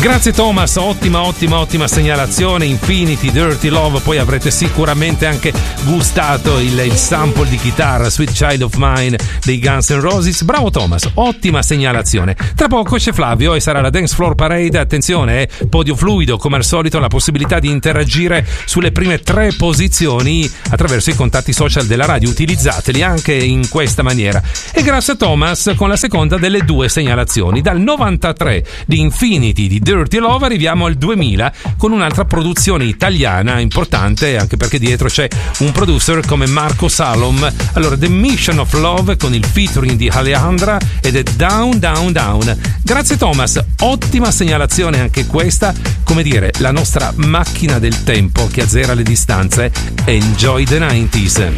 Grazie Thomas, ottima segnalazione. Infinity, Dirty Love, poi avrete sicuramente anche gustato il sample di chitarra Sweet Child of Mine dei Guns N' Roses. Bravo Thomas, ottima segnalazione. Tra poco c'è Flavio e sarà la Dance Floor Parade. Attenzione, podio fluido, come al solito la possibilità di interagire sulle prime 3 posizioni attraverso i contatti social della radio. Utilizzateli anche in questa maniera. E grazie a Thomas con la seconda delle 2 segnalazioni. Dal 93 di Infinity di Dirty Love arriviamo al 2000 con un'altra produzione italiana importante, anche perché dietro c'è un producer come Marco Salom. Allora, The Mission of Love con il featuring di Alejandra ed è Down Down Down. Grazie Thomas, ottima segnalazione anche questa, come dire, la nostra macchina del tempo che azzera le distanze. Enjoy the 90s.